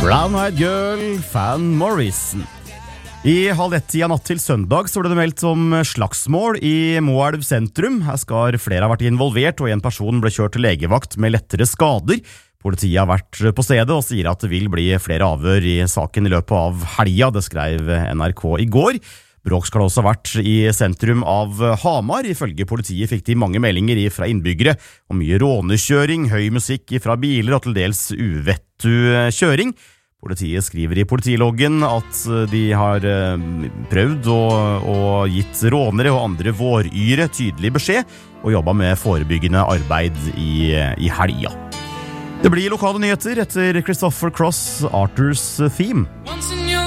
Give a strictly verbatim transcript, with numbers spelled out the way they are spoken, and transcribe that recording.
Brown Eyed Girl, Van Morrison. I halv ett i natt til søndag så ble det meldt om slagsmål i Moelv sentrum. Her skal flere ha vært involvert, og en person ble kjørt til legevakt med lettere skader. Politiet har vært på stedet og sier at det vil bli flere avhør i saken i løpet av helga, det skrev N R K i går. Bråk skal også ha vært i sentrum av Hamar. Ifølge politiet fikk de mange meldinger fra innbyggere om mye rånekjøring, høy musikk fra biler og til dels uvettu kjøring. Politiet skriver i politiloggen at de har prøvd og, og gitt rånere og andre våryre tydelig beskjed og jobbet med forebyggende arbeid i, i helga. Det blir lokale nyheter etter Christopher Cross, Arthur's Theme.